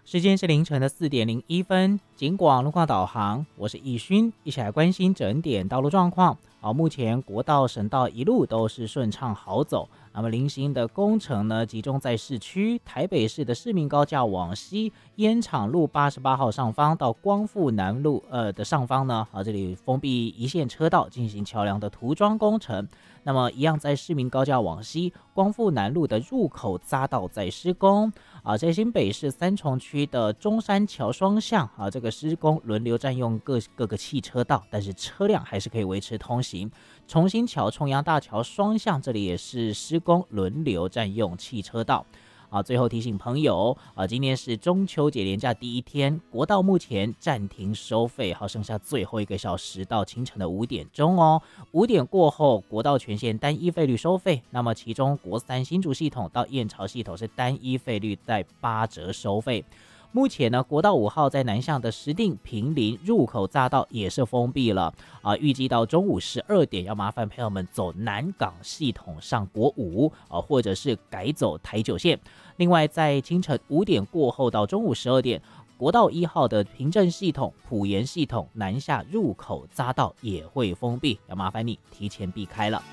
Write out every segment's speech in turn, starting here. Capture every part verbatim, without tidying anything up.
时间是凌晨的四点零一分，警广路况导航，我是易勋，一起来关心整点道路状况。好，目前国道、省道一路都是顺畅好走。那么零星的工程呢，集中在市区，台北市的市民高架往西，烟厂路八十八号上方到光复南路呃的上方呢，啊这里封闭一线车道进行桥梁的涂装工程。那么一样在市民高架往西，光复南路的入口匝道在施工。啊，在新北市三重区的中山桥双向啊，这个施工轮流占用各各个汽车道，但是车辆还是可以维持通行。重新桥、重阳大桥双向这里也是施工轮流占用汽车道。啊，最后提醒朋友，啊，今天是中秋节连假第一天，国道目前暂停收费，好，剩下最后一个小时到清晨的五点钟哦。五点过后，国道全线单一费率收费，那么其中国三新竹系统到燕巢系统是单一费率在八折收费。目前呢，国道五号在南向的石碇平林入口匝道也是封闭了啊，预计到中午十二点，要麻烦朋友们走南港系统上国五啊，或者是改走台九线。另外，在清晨五点过后到中午十二点，国道一号的平镇系统、埔盐系统南下入口匝道也会封闭，要麻烦你提前避开了。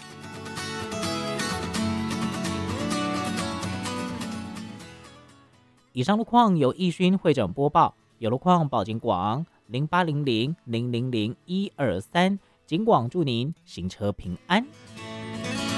以上路况由易勋会诊播报，有路况报警广零八零零零零零一二三，警广祝您行车平安。